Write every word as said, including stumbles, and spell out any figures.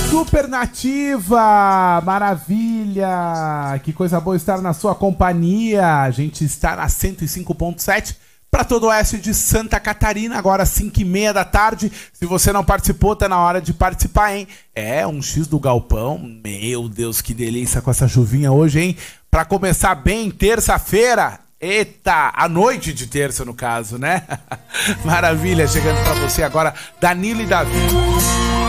Super Nativa, maravilha, que coisa boa estar na sua companhia. A gente está na cento e cinco ponto sete para todo o oeste de Santa Catarina, agora cinco e meia da tarde. Se você não participou, tá na hora de participar, hein? É, um X do Galpão, meu Deus, que delícia com essa chuvinha hoje, hein? Para começar bem, terça-feira, eita, a noite de terça no caso, né? Maravilha, chegando para você agora, Danilo e Davi.